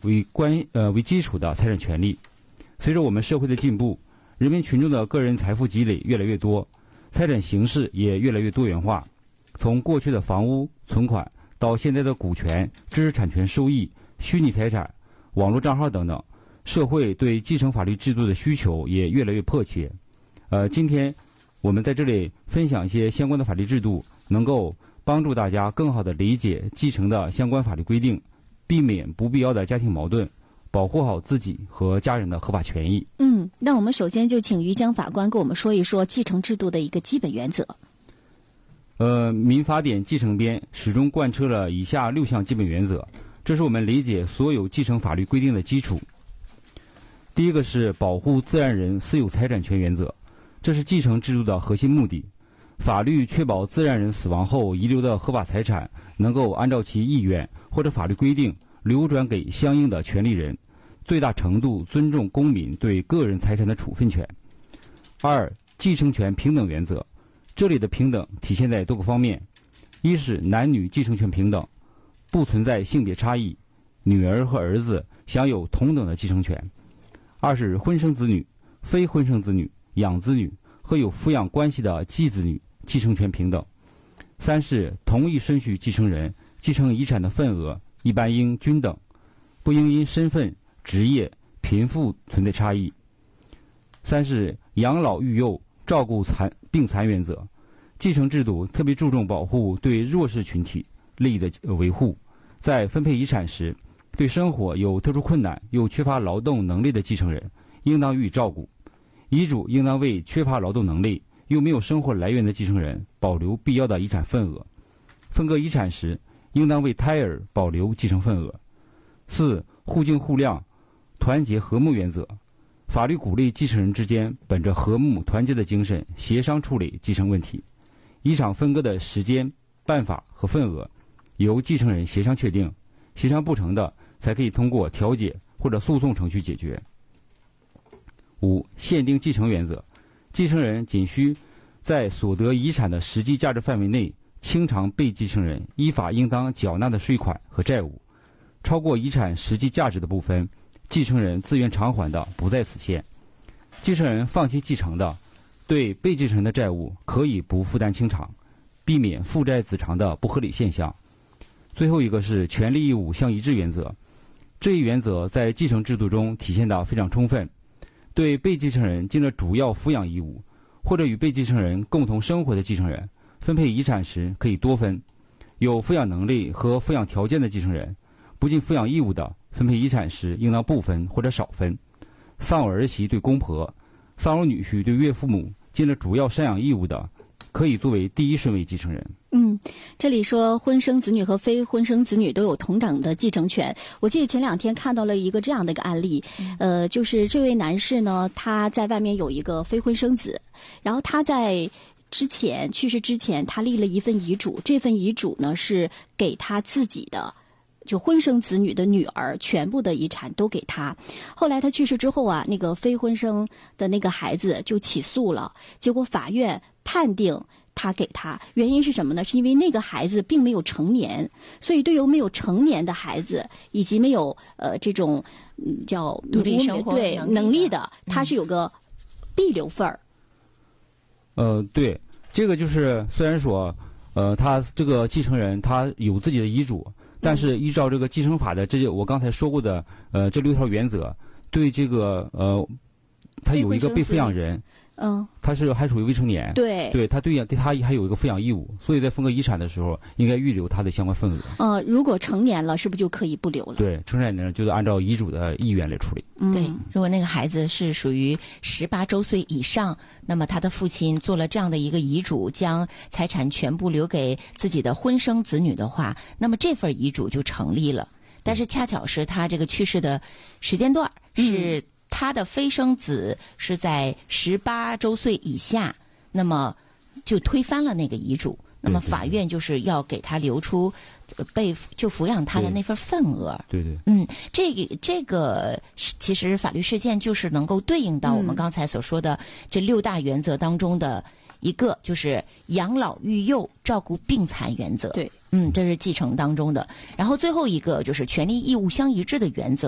为基础的财产权利。随着我们社会的进步，人民群众的个人财富积累越来越多，财产形式也越来越多元化。从过去的房屋、存款，到现在的股权、知识产权收益、虚拟财产、网络账号等等，社会对继承法律制度的需求也越来越迫切。今天我们在这里分享一些相关的法律制度，能够帮助大家更好地理解继承的相关法律规定，避免不必要的家庭矛盾，保护好自己和家人的合法权益。 那我们首先就请于江法官跟我们说一说继承制度的一个基本原则。 民法典继承编始终贯彻了以下6项基本原则，这是我们理解所有继承法律规定的基础。第一个是保护自然人私有财产权原则，这是继承制度的核心目的。法律确保自然人死亡后遗留的合法财产能够按照其意愿或者法律规定流转给相应的权利人，最大程度尊重公民对个人财产的处分权。2、继承权平等原则，这里的平等体现在多个方面：一是男女继承权平等，不存在性别差异，女儿和儿子享有同等的继承权；二是婚生子女、非婚生子女、养子女和有抚养关系的继子女继承权平等；三是同一顺序继承人继承遗产的份额一般应均等，不应因身份、职业、贫富存在差异；三是养老育幼、照顾病残原则，继承制度特别注重保护对弱势群体利益的维护，在分配遗产时，对生活有特殊困难又缺乏劳动能力的继承人应当予以照顾。遗嘱应当为缺乏劳动能力又没有生活来源的继承人保留必要的遗产份额。分割遗产时，应当为胎儿保留继承份额。4、互敬互谅、团结和睦原则，法律鼓励继承人之间本着和睦团结的精神协商处理继承问题。遗产分割的时间、办法和份额由继承人协商确定，协商不成的才可以通过调解或者诉讼程序解决。5、限定继承原则，继承人仅需在所得遗产的实际价值范围内清偿被继承人依法应当缴纳的税款和债务，超过遗产实际价值的部分，继承人自愿偿还的不在此限。继承人放弃继承的，对被继承人的债务可以不负担清偿，避免父债子偿的不合理现象。最后一个是权利义务相一致原则，这一原则在继承制度中体现得非常充分。对被继承人尽了主要抚养义务，或者与被继承人共同生活的继承人，分配遗产时可以多分。有抚养能力和抚养条件的继承人，不尽抚养义务的，分配遗产时应当不分或者少分。丧偶儿媳对公婆、丧偶女婿对岳父母尽了主要赡养义务的，可以作为第一顺位继承人。 这里说婚生子女和非婚生子女都有同等的继承权。我记得前2天看到了一个这样的一个案例，就是这位男士呢，他在外面有一个非婚生子，然后他在去世之前，他立了一份遗嘱，这份遗嘱呢是给他自己的就婚生子女的女儿全部的遗产都给他。后来他去世之后啊，那个非婚生的那个孩子就起诉了，结果法院判定他给他，原因是什么呢？是因为那个孩子并没有成年，所以对于没有成年的孩子以及没有这种叫独立生活能力的，他是有个必留份儿。 对，这个就是虽然说他这个继承人他有自己的遗嘱，但是依照这个继承法的我刚才说过的这6条原则，对这个他有一个被抚养人，他还属于未成年，对他对他还有一个抚养义务，所以在分割遗产的时候应该预留他的相关份额。 如果成年了，是不是就可以不留了？ 对，成年人就是按照遗嘱的意愿来处理。 对，如果那个孩子是属于18周岁以上，那么他的父亲做了这样的一个遗嘱，将财产全部留给自己的婚生子女的话，那么这份遗嘱就成立了。但是恰巧是他这个去世的时间段是他的非生子是在18周岁以下，那么就推翻了那个遗嘱。那么法院就是要给他留出就抚养他的那份份额。 对， 这个其实法律事件就是能够对应到我们刚才所说的这6大原则当中的一个，就是养老育幼、照顾病残原则。 对， 这是继承当中的。然后最后一个就是权利义务相一致的原则。